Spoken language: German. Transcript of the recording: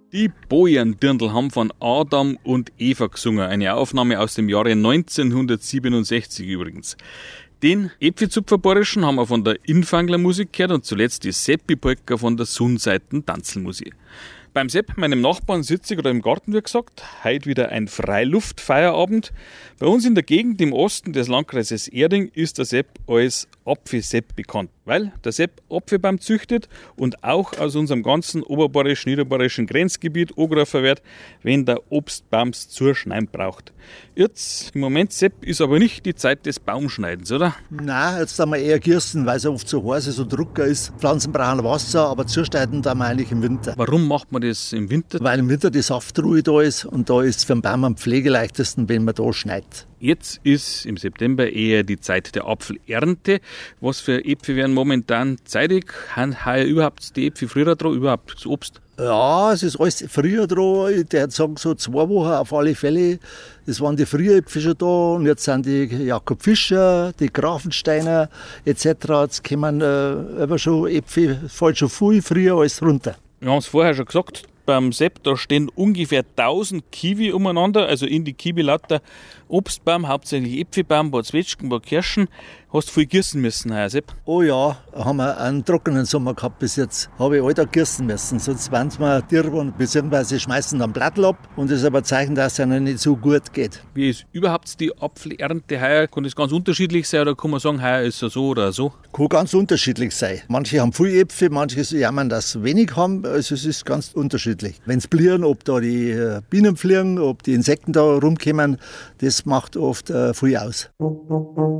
Die Bojendirndl haben von Adam und Eva gesungen. Eine Aufnahme aus dem Jahre 1967 übrigens. Den Äpfelzupferborischen haben wir von der Infangler Musik gehört und zuletzt die Seppi-Polka von der Sundseiten Tanzelmusik. Beim Sepp, meinem Nachbarn, sitze ich gerade im Garten, wie gesagt. Heute wieder ein Freiluftfeierabend. Bei uns in der Gegend im Osten des Landkreises Erding ist der Sepp als Apfelsepp bekannt, weil der Sepp Apfelbaum züchtet und auch aus unserem ganzen oberbayerisch-niederbayerischen Grenzgebiet angegriffen wird, wenn der Obstbaums zur Schneiden braucht. Jetzt, im Moment, Sepp, ist aber nicht die Zeit des Baumschneidens, oder? Nein, jetzt haben wir eher Gersten, weil es oft so heiß ist und Drucker ist. Pflanzen brauchen Wasser, aber zuschneiden tun wir eigentlich im Winter. Warum macht man das im Winter? Weil im Winter die Saftruhe da ist und da ist es für den Baum am pflegeleichtesten, wenn man da schneidet. Jetzt ist im September eher die Zeit der Apfelernte. Was für Äpfel werden momentan zeitig? Haben heuer überhaupt die Äpfel früher dran, überhaupt das Obst? Ja, es ist alles früher dran. Ich würde sagen, so 2 Wochen auf alle Fälle. Es waren die Frühäpfel schon da und jetzt sind die Jakob Fischer, die Grafensteiner etc. Jetzt kommen aber schon Äpfel, fällt schon viel früher alles runter. Wir haben es vorher schon gesagt, beim Sepp, da stehen ungefähr 1000 Kiwi umeinander, also in die Kiwi lauter Obstbaum, hauptsächlich Äpfelbaum, ein paar Zwetschgen, ein paar Kirschen. Hast du viel gießen müssen heuer, Sepp? Oh ja, haben wir einen trockenen Sommer gehabt bis jetzt. Habe ich alltag gießen müssen, sonst werden sie mir dirren bzw. schmeißen dann Blattl ab und das ist aber ein Zeichen, dass es ihnen nicht so gut geht. Wie ist überhaupt die Apfelernte heuer? Kann das ganz unterschiedlich sein oder kann man sagen, heuer ist es so oder so? Kann ganz unterschiedlich sein. Manche haben viel Äpfel, manche jammern, dass sie wenig haben. Also es ist ganz unterschiedlich. Wenn es blieren, ob da die Bienen fliegen, ob die Insekten da rumkommen, das macht oft viel aus.